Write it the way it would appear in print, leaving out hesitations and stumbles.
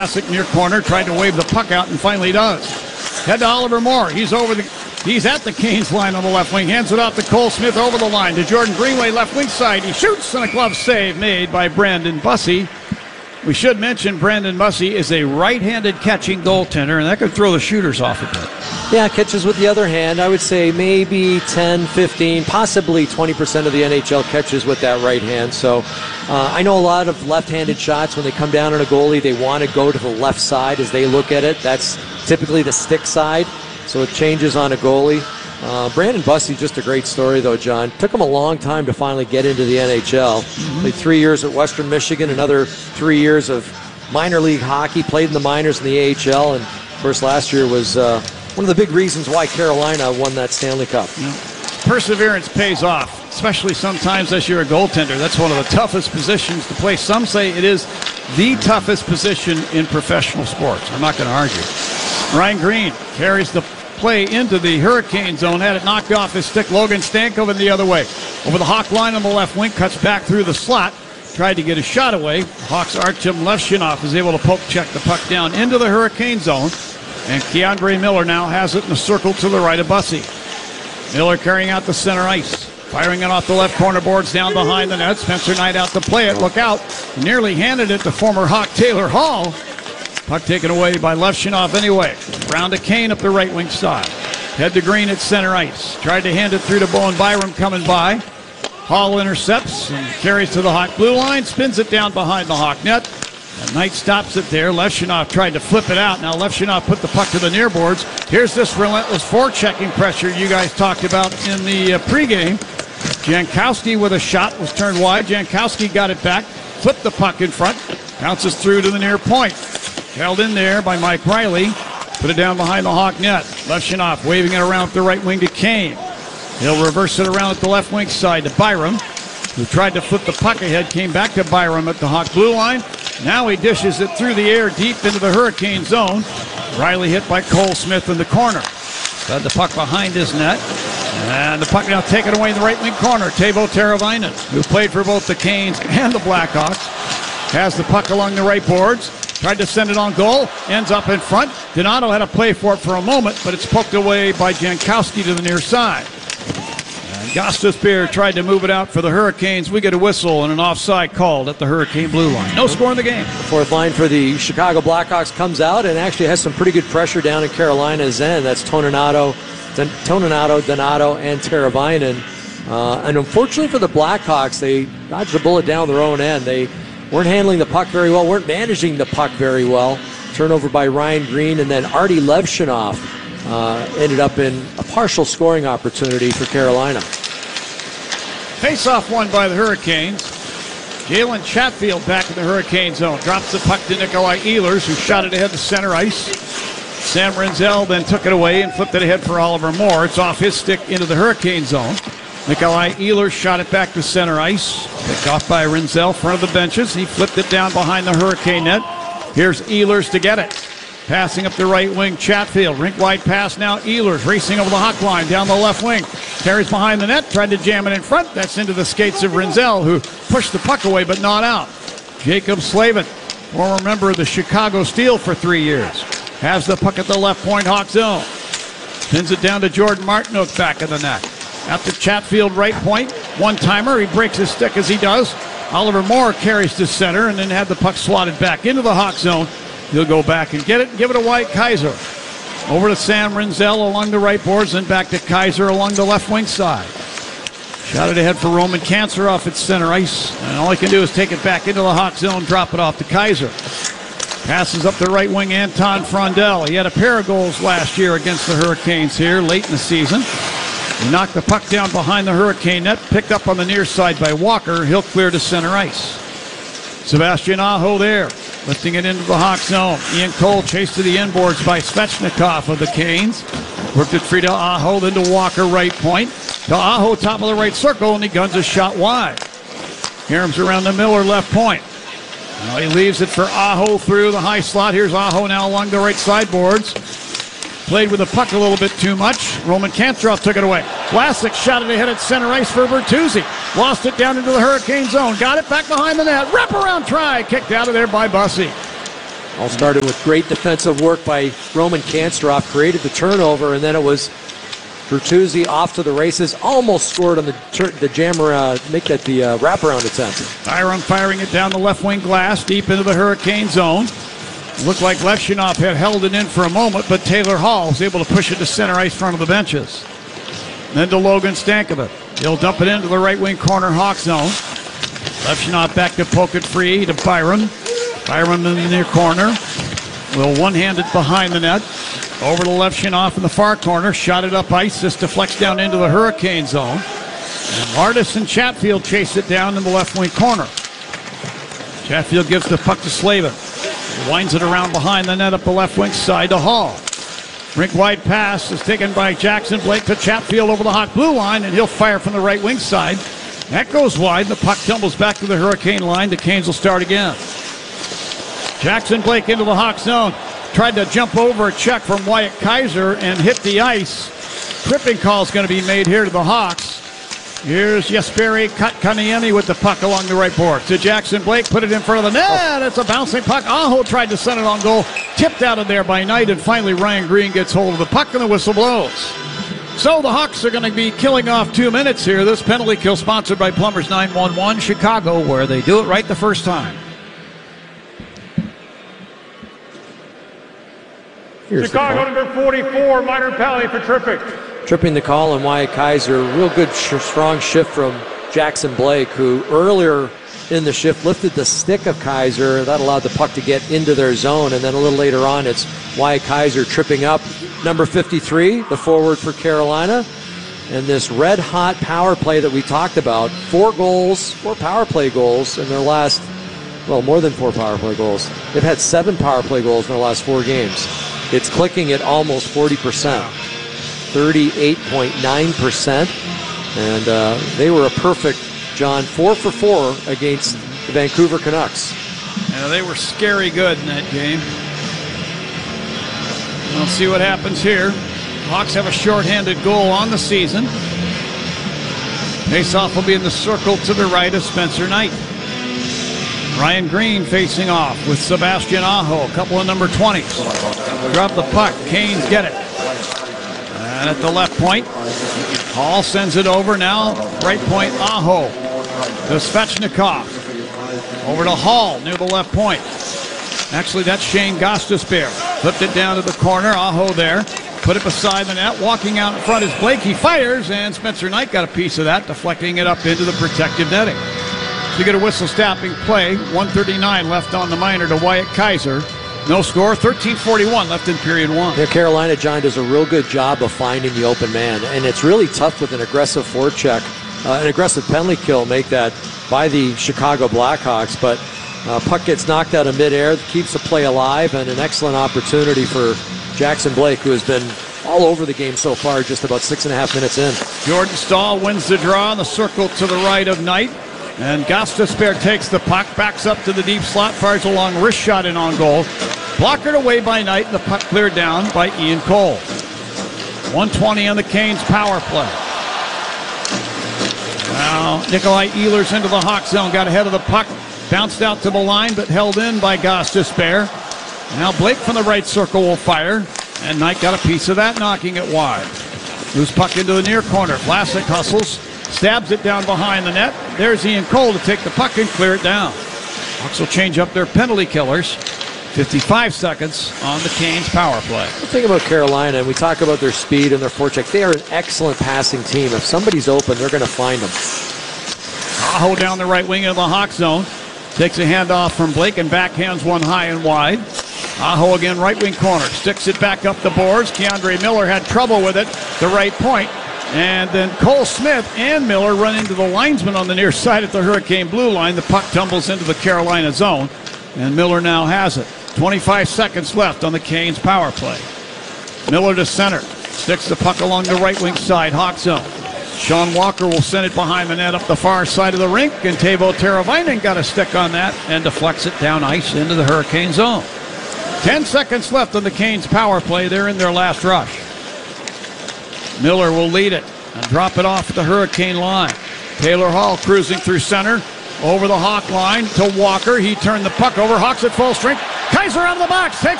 Classic near corner, tried to wave the puck out and finally does. Head to Oliver Moore. He's at the Canes line on the left wing. Hands it off to Cole Smith over the line to Jordan Greenway, left wing side. He shoots and a glove save made by Brandon Bussey. We should mention Brandon Bussey is a right-handed catching goaltender, and that could throw the shooters off a bit. Yeah, catches with the other hand. I would say maybe 10, 15, possibly 20% of the NHL catches with that right hand. So I know a lot of left-handed shots, when they come down on a goalie, they want to go to the left side as they look at it. That's typically the stick side, so it changes on a goalie. Brandon Bussey, just a great story, though, John. Took him a long time to finally get into the NHL. Played 3 years at Western Michigan, another 3 years of minor league hockey, played in the minors in the AHL, and, of course, last year was one of the big reasons why Carolina won that Stanley Cup. Yeah. Perseverance pays off, especially sometimes as you're a goaltender. That's one of the toughest positions to play. Some say it is the toughest position in professional sports. I'm not going to argue. Ryan Green carries the play into the Hurricane zone, had it knocked off his stick. Logan Stankoven the other way. Over the Hawk line on the left wing, cuts back through the slot. Tried to get a shot away. Hawks' Artem Levshunov is able to poke check the puck down into the Hurricane zone. And Keandre Miller now has it in a circle to the right of Bussey. Miller carrying out the center ice. Firing it off the left corner boards down behind the net. Spencer Knight out to play it. Look out. Nearly handed it to former Hawk Taylor Hall. Puck taken away by Levshunov anyway. Round to Kane up the right wing side. Head to Green at center ice. Tried to hand it through to Bowen Byram coming by. Hall intercepts and carries to the Hawk blue line. Spins it down behind the Hawk net. And Knight stops it there. Levshunov tried to flip it out. Now Levshunov put the puck to the near boards. Here's this relentless forechecking pressure you guys talked about in the pregame. Jankowski with a shot was turned wide. Jankowski got it back. Flipped the puck in front. Bounces through to the near point. Held in there by Mike Riley. Put it down behind the Hawk net. Levshunov waving it around at the right wing to Kane. He'll reverse it around at the left wing side to Byram, who tried to flip the puck ahead. Came back to Byram at the Hawk blue line. Now he dishes it through the air deep into the Hurricane zone. Riley hit by Cole Smith in the corner. Got the puck behind his net. And the puck now taken away in the right wing corner. Teuvo Teravainen, who played for both the Canes and the Blackhawks, has the puck along the right boards. Tried to send it on goal. Ends up in front. Donato had to play for it for a moment, but it's poked away by Jankowski to the near side. Gostisbehere tried to move it out for the Hurricanes. We get a whistle and an offside called at the Hurricane blue line. No score in the game. The fourth line for the Chicago Blackhawks comes out and actually has some pretty good pressure down in Carolina's end. That's Toninato, Donato, and Teravainen. And unfortunately for the Blackhawks, they dodged a bullet down their own end. They weren't handling the puck very well, weren't managing the puck very well. Turnover by Ryan Green, and then Artie Levshunov ended up in a partial scoring opportunity for Carolina. Face-off won by the Hurricanes. Jalen Chatfield back in the Hurricane zone. Drops the puck to Nikolai Ehlers, who shot it ahead to center ice. Sam Rinzel then took it away and flipped it ahead for Oliver Moore. It's off his stick into the Hurricane zone. Nikolai Ehlers shot it back to center ice. Picked off by Rinzel, front of the benches. He flipped it down behind the Hurricane net. Here's Ehlers to get it. Passing up the right wing, Chatfield. Rink-wide pass now, Ehlers racing over the Hawk line down the left wing. Carries behind the net, tried to jam it in front. That's into the skates of Rinzel, who pushed the puck away but not out. Jacob Slavin, former member of the Chicago Steel for 3 years, has the puck at the left point Hawk zone. Spins it down to Jordan Martinook back in the net. Out to Chatfield right point. One-timer, he breaks his stick as he does. Oliver Moore carries to center and then had the puck swatted back into the Hawk zone. He'll go back and get it and give it to Wyatt Kaiser. Over to Sam Rinzel along the right boards, then back to Kaiser along the left wing side. Shot it ahead for Roman Kanserov at center ice. And all he can do is take it back into the Hawk zone, drop it off to Kaiser. Passes up the right wing, Anton Frondel. He had a pair of goals last year against the Hurricanes here late in the season. He knocked the puck down behind the Hurricane net, picked up on the near side by Walker. He'll clear to center ice. Sebastian Aho there, lifting it into the Hawk zone. Ian Cole chased to the inboards by Svechnikov of the Canes. Worked it free to Aho, then to Walker right point. To Aho, top of the right circle, and he guns a shot wide. Harem's around the Miller left point. Now he leaves it for Aho through the high slot. Here's Aho now along the right sideboards. Played with the puck a little bit too much. Roman Kanserov took it away. Vlasic shot it ahead at center ice for Bertuzzi. Lost it down into the Hurricane zone. Got it back behind the net. Wraparound try. Kicked out of there by Bussey. All started with great defensive work by Roman Kanstrov, created the turnover, and then it was Bertuzzi off to the races, almost scored on the jammer, make that the wraparound attempt. Byron firing it down the left wing glass, deep into the Hurricane zone. Looked like Levshunov had held it in for a moment, but Taylor Hall was able to push it to center ice front of the benches. Then to Logan Stankovic. He'll dump it into the right wing corner Hawk zone. Levshunov back to poke it free to Byron. Byron in the near corner. Will one-handed behind the net. Over to Levshunov in the far corner. Shot it up ice. This deflects down into the Hurricane zone. And Martis and Chatfield chase it down in the left wing corner. Chatfield gives the puck to Slavin. Winds it around behind the net up the left wing side to Hall. Rink wide pass is taken by Jackson Blake to Chatfield over the Hawk blue line, and he'll fire from the right wing side. That goes wide. The puck tumbles back to the Hurricane line. The Canes will start again. Jackson Blake into the Hawk zone. Tried to jump over a check from Wyatt Kaiser and hit the ice. Tripping call is going to be made here to the Hawks. Here's Jesperi Kotkaniemi with the puck along the right board. To Jackson Blake, put it in front of the net. It's a bouncing puck. Aho tried to send it on goal. Tipped out of there by Knight, and finally Ryan Green gets hold of the puck and the whistle blows. So the Hawks are going to be killing off 2 minutes here. This penalty kill sponsored by Plumbers 911 Chicago, where they do it right the first time. Chicago number 44, minor penalty for tripping. Tripping the call on Wyatt Kaiser. Real good, strong shift from Jackson Blake, who earlier in the shift lifted the stick of Kaiser. That allowed the puck to get into their zone. And then a little later on, it's Wyatt Kaiser tripping up number 53, the forward for Carolina. And this red-hot power play that we talked about, 4 power play goals in their last, well, more than 4 power play goals. They've had 7 power play goals in their last 4 games. It's clicking at almost 40%. 38.9%, and they were a perfect, John, 4 for 4 against the Vancouver Canucks. Yeah, they were scary good in that game. We'll see what happens here. Hawks have a shorthanded goal on the season. Face-off will be in the circle to the right of Spencer Knight. Ryan Green facing off with Sebastian Aho, a couple of number 20s. Drop the puck, Canes get it. And at the left point, Hall sends it over now. Right point, Aho to Svechnikov. Over to Hall near the left point. Actually, that's Shane Gostisbehere. Flipped it down to the corner. Aho there. Put it beside the net. Walking out in front is Blake. He fires, and Spencer Knight got a piece of that, deflecting it up into the protective netting. So you get a whistle stopping play. 1:39 left on the minor to Wyatt Kaiser. No score, 13:41 left in period 1. Yeah, Carolina, John, does a real good job of finding the open man, and it's really tough with an aggressive forecheck, an aggressive penalty kill, make that by the Chicago Blackhawks, but puck gets knocked out of midair, keeps the play alive, and an excellent opportunity for Jackson Blake, who has been all over the game so far, just about 6.5 minutes in. Jordan Staal wins the draw in the circle to the right of Knight. And Gostisbehere takes the puck, backs up to the deep slot, fires a long wrist shot in on goal. Blockered away by Knight, and the puck cleared down by Ian Cole. 1:20 on the Canes power play. Now Nikolai Ehlers into the Hawk zone, got ahead of the puck, bounced out to the line, but held in by Gostisbehere. Now Blake from the right circle will fire, and Knight got a piece of that, knocking it wide. Loose puck into the near corner. Vlasic hustles. Stabs it down behind the net. There's Ian Cole to take the puck and clear it down. Hawks will change up their penalty killers. 55 seconds on the Canes power play. The thing about Carolina, and we talk about their speed and their forecheck, they are an excellent passing team. If somebody's open, they're going to find them. Aho down the right wing of the Hawk zone. Takes a handoff from Blake and backhands one high and wide. Aho again, right wing corner. Sticks it back up the boards. Keandre Miller had trouble with it. The right point. And then Cole Smith and Miller run into the linesman on the near side at the Hurricane blue line. The puck tumbles into the Carolina zone, and Miller now has it. 25 seconds left on the Canes power play. Miller to center. Sticks the puck along the right wing side, Hawk zone. Sean Walker will send it behind the net up the far side of the rink, and Teuvo Teravainen got a stick on that and deflects it down ice into the Hurricane zone. 10 seconds left on the Canes power play. They're in their last rush. Miller will lead it and drop it off the Hurricane line. Taylor Hall cruising through center, over the Hawk line to Walker. He turned the puck over. Hawks at full strength. Kaiser out of the box, takes